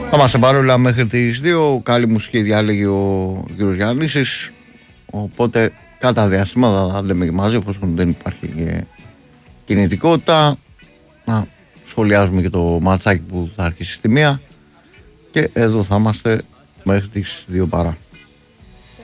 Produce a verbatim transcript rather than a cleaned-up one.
Θα είμαστε παρόλα μέχρι τις δύο. Καλή μουσική διάλεγε ο κ. Γιάννησης. Οπότε κατά διαστήματα θα λέμε και μαζί, εφόσον δεν υπάρχει και κινητικότητα. Να σχολιάζουμε και το ματσάκι που θα αρχίσει στη μία. Και εδώ θα είμαστε μέχρι τις δύο παρά.